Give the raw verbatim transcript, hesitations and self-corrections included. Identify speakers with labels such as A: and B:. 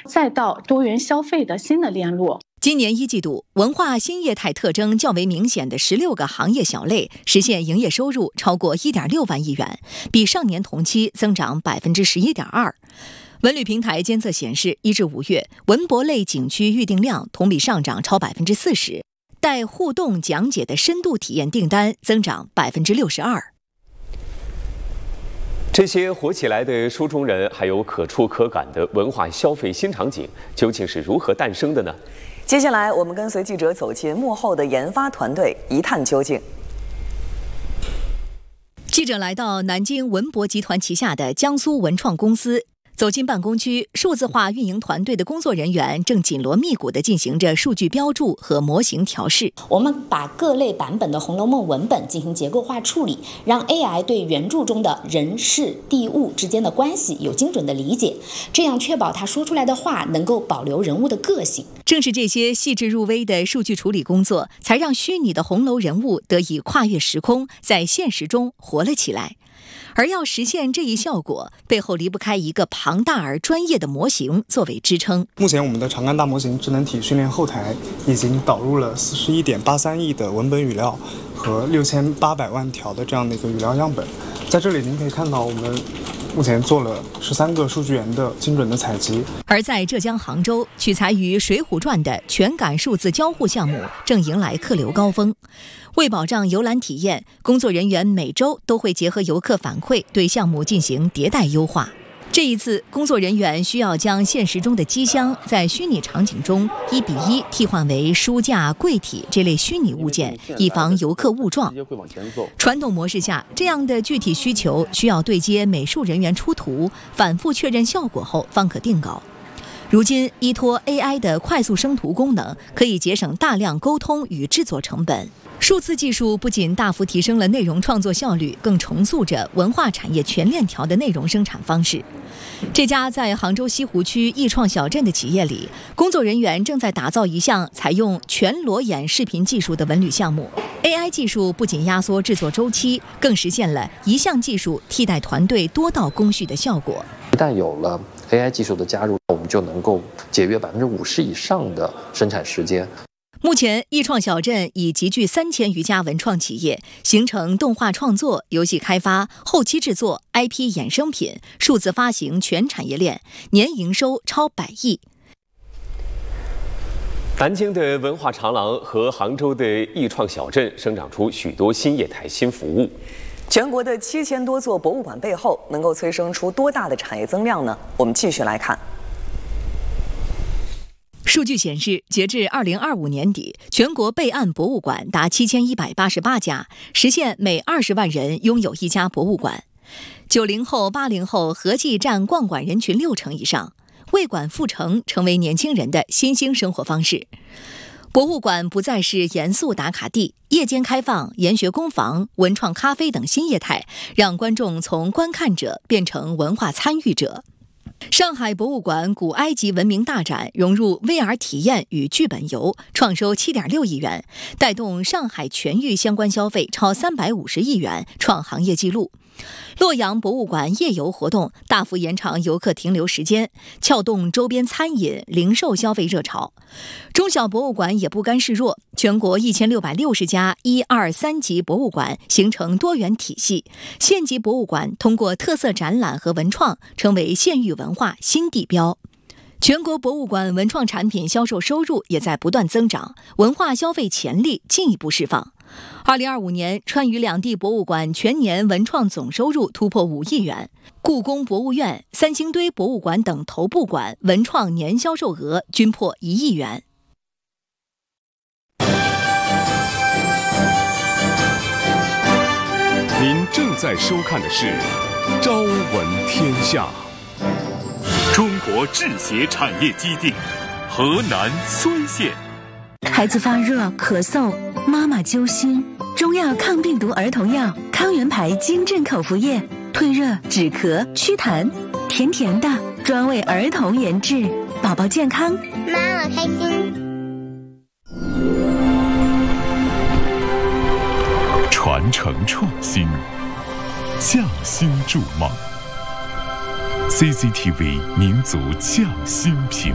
A: 再到多元消费的新的链路。
B: 今年一季度，文化新业态特征较为明显的十六个行业小类实现营业收入超过 一点六万亿元，比上年同期增长 百分之十一点二。文旅平台监测显示，一至五月，文博类景区预订量同比上涨超 百分之四十，带互动讲解的深度体验订单增长 百分之六十二。
C: 这些火起来的书中人，还有可触可感的文化消费新场景，究竟是如何诞生的呢？
D: 接下来，我们跟随记者走进幕后的研发团队，一探究竟。
B: 记者来到南京文博集团旗下的江苏文创公司，走进办公区，数字化运营团队的工作人员正紧锣密鼓地进行着数据标注和模型调试。
E: 我们把各类版本的《红楼梦》文本进行结构化处理，让 A I 对原著中的人事地物之间的关系有精准的理解，这样确保他说出来的话能够保留人物的个性。
B: 正是这些细致入微的数据处理工作，才让虚拟的红楼人物得以跨越时空，在现实中活了起来。而要实现这一效果，背后离不开一个庞大而专业的模型作为支撑。
F: 目前我们的长干大模型智能体训练后台已经导入了四十一点八三亿的文本语料和六千八百万条的这样的一个语料样本。在这里您可以看到，我们目前做了十三个数据源的精准的采集。
B: 而在浙江杭州，取材于《水浒传》的全感数字交互项目正迎来客流高峰。为保障游览体验，工作人员每周都会结合游客反馈，对项目进行迭代优化。这一次，工作人员需要将现实中的机箱在虚拟场景中一比一替换为书架、柜体这类虚拟物件，以防游客误撞。传统模式下，这样的具体需求需要对接美术人员出图，反复确认效果后方可定稿。如今，依托 A I 的快速生图功能，可以节省大量沟通与制作成本。数字技术不仅大幅提升了内容创作效率，更重塑着文化产业全链条的内容生产方式。这家在杭州西湖区易创小镇的企业里，工作人员正在打造一项采用全裸眼视频技术的文旅项目。A I 技术不仅压缩制作周期，更实现了一项技术替代团队多道工序的效果。
G: 一旦有了 A I 技术的加入，我们就能够节约百分之五十以上的生产时间。
B: 目前，易创小镇已集聚三千余家文创企业，形成动画创作、游戏开发、后期制作、I P 衍生品、数字发行全产业链，年营收超百亿。
C: 南京的文化长廊和杭州的易创小镇生长出许多新业态、新服务。
D: 全国的七千多座博物馆背后，能够催生出多大的产业增量呢？我们继续来看。
B: 数据显示，截至二零二五年底，全国备案博物馆达七千一百八十八家，实现每二十万人拥有一家博物馆。九零后、八零后合计占逛馆人群六成以上，为馆复城成为年轻人的新兴生活方式。博物馆不再是严肃打卡地，夜间开放、研学工坊、文创咖啡等新业态，让观众从观看者变成文化参与者。上海博物馆古埃及文明大展融入 V R 体验与剧本游，创收 七点六亿元，带动上海全域相关消费超三百五十亿元，创行业纪录。洛阳博物馆夜游活动大幅延长游客停留时间，撬动周边餐饮、零售消费热潮。中小博物馆也不甘示弱，全国一千六百六十家一二三级博物馆形成多元体系，县级博物馆通过特色展览和文创，成为县域文化新地标。全国博物馆文创产品销售收入也在不断增长，文化消费潜力进一步释放。二零二五年，川渝两地博物馆全年文创总收入突破五亿元，故宫博物院、三星堆博物馆等头部馆文创年销售额均破一亿元。
H: 您正在收看的是《朝闻天下》。中国制鞋产业基地，河南睢县。
I: 孩子发热、咳嗽，妈妈揪心，中药抗病毒儿童药康源牌金镇口服液，退热、止咳、祛痰，甜甜的，专为儿童研制，宝宝健康，
J: 妈妈开心。
H: 传承创新，匠心筑梦。C C T V 民族匠心频